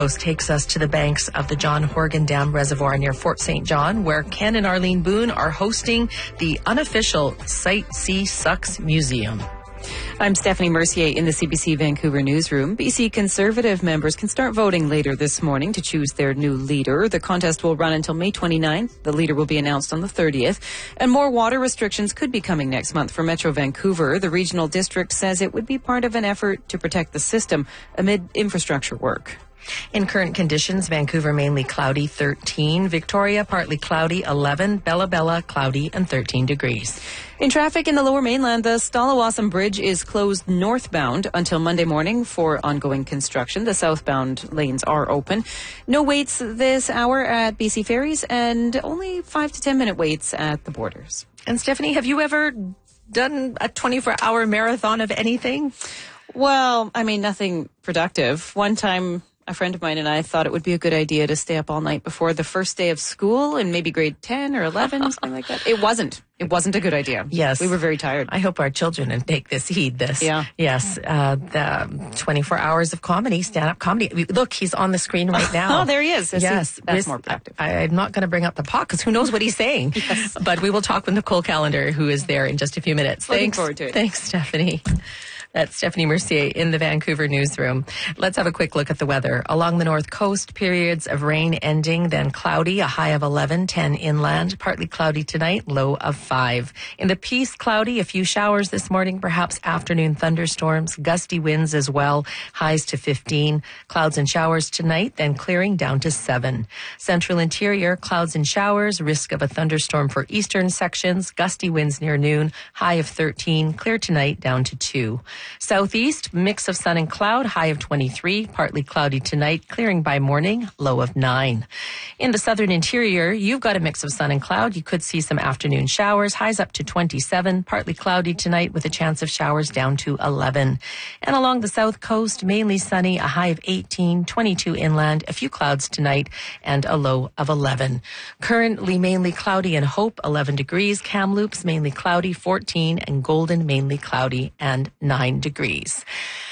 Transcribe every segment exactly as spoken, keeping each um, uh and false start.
takes us to the banks of the John Horgan Dam Reservoir near Fort Saint John, where Ken and Arlene Boone are hosting the unofficial Sight See Sucks Museum. I'm Stephanie Mercier in the C B C Vancouver newsroom. B C Conservative members can start voting later this morning to choose their new leader. The contest will run until May twenty-ninth. The leader will be announced on the thirtieth. And more water restrictions could be coming next month for Metro Vancouver. The regional district says it would be part of an effort to protect the system amid infrastructure work. In current conditions, Vancouver mainly cloudy, thirteen. Victoria partly cloudy, eleven. Bella Bella cloudy and thirteen degrees. In traffic in the Lower Mainland, the Stalawassam Bridge is closed northbound until Monday morning for ongoing construction. The southbound lanes are open. No waits this hour at B C Ferries and only five to ten minute waits at the borders. And Stephanie, have you ever done a twenty-four hour marathon of anything? Well, I mean, nothing productive. One time, a friend of mine and I thought it would be a good idea to stay up all night before the first day of school in maybe grade ten or eleven, something like that. It wasn't. It wasn't a good idea. Yes. We were very tired. I hope our children take this, heed this. Yeah. Yes. Uh, the twenty-four hours of comedy, stand-up comedy. Look, he's on the screen right now. Oh, there he is. Yes. That's Riz, more productive. I, I'm not going to bring up the pot because who knows what he's saying. Yes. But we will talk with Nicole Callender, who is there in just a few minutes. Looking Thanks. forward to it. Thanks, Stephanie. That's Stephanie Mercier in the Vancouver newsroom. Let's have a quick look at the weather. Along the north coast, periods of rain ending, then cloudy, a high of eleven, ten inland, partly cloudy tonight, low of five. In the Peace, cloudy, a few showers this morning, perhaps afternoon thunderstorms, gusty winds as well, highs to fifteen. Clouds and showers tonight, then clearing down to seven. Central interior, clouds and showers, risk of a thunderstorm for eastern sections, gusty winds near noon, high of thirteen, clear tonight down to two. Southeast, mix of sun and cloud, high of twenty-three, partly cloudy tonight, clearing by morning, low of nine. In the southern interior, you've got a mix of sun and cloud. You could see some afternoon showers, highs up to twenty-seven, partly cloudy tonight with a chance of showers down to eleven. And along the south coast, mainly sunny, a high of eighteen, twenty-two inland, a few clouds tonight, and a low of eleven. Currently mainly cloudy in Hope, eleven degrees. Kamloops, mainly cloudy, fourteen, and Golden, mainly cloudy, and nine degrees.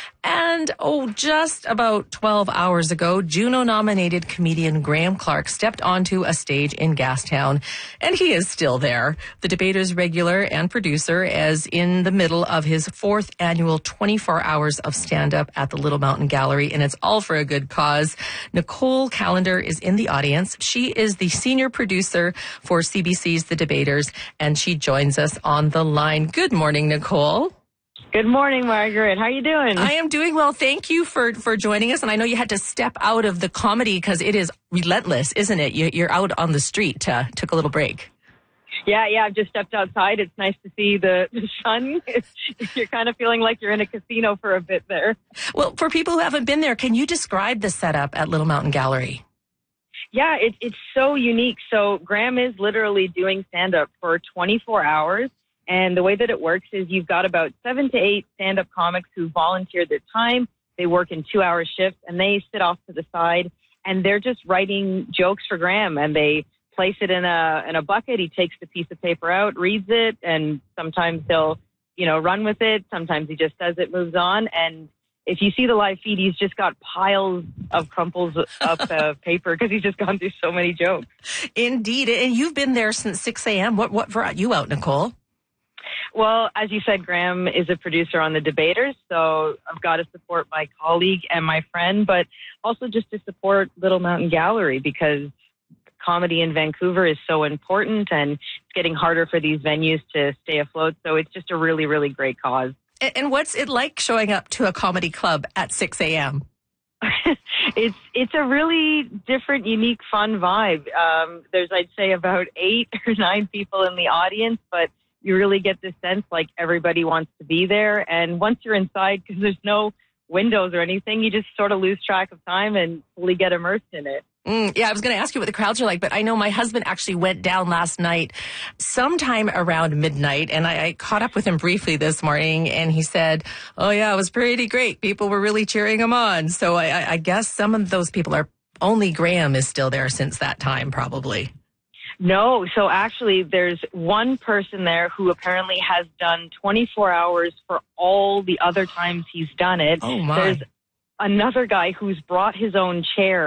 And, oh, just about twelve hours ago, Juno-nominated comedian Graham Clark stepped onto a stage in Gastown, and he is still there. The Debaters regular and producer is in the middle of his fourth annual twenty-four hours of stand-up at the Little Mountain Gallery, and it's all for a good cause. Nicole Callender is in the audience. She is the senior producer for C B C's The Debaters, and she joins us on the line. Good morning, Nicole. Good morning, Margaret. How are you doing? I am doing well. Thank you for, for joining us. And I know you had to step out of the comedy because it is relentless, isn't it? You, you're out on the street. Uh, took a little break. Yeah, yeah. I've just stepped outside. It's nice to see the, the sun. You're kind of feeling like you're in a casino for a bit there. Well, for people who haven't been there, can you describe the setup at Little Mountain Gallery? Yeah, it, it's so unique. So Graham is literally doing stand-up for twenty-four hours. And the way that it works is you've got about seven to eight stand-up comics who volunteer their time. They work in two-hour shifts, and they sit off to the side, and they're just writing jokes for Graham, and they place it in a in a bucket. He takes the piece of paper out, reads it, and sometimes he'll, you know, run with it. Sometimes he just says it, moves on. And if you see the live feed, he's just got piles of crumples of uh, paper because he's just gone through so many jokes. Indeed. And you've been there since six a.m. What, what brought you out, Nicole? Well, as you said, Graham is a producer on The Debaters, so I've got to support my colleague and my friend, but also just to support Little Mountain Gallery because comedy in Vancouver is so important and it's getting harder for these venues to stay afloat. So it's just a really, really great cause. And what's it like showing up to a comedy club at six a.m.? it's it's a really different, unique, fun vibe. Um, there's, I'd say, about eight or nine people in the audience, but you really get this sense like everybody wants to be there. And once you're inside, because there's no windows or anything, you just sort of lose track of time and fully get immersed in it. Mm, yeah, I was going to ask you what the crowds are like, but I know my husband actually went down last night sometime around midnight, and I, I caught up with him briefly this morning, and he said, oh, yeah, it was pretty great. People were really cheering him on. So I, I guess some of those people are, only Graham is still there since that time, probably. No, so actually there's one person there who apparently has done twenty-four hours for all the other times he's done it. Oh, my. There's another guy who's brought his own chair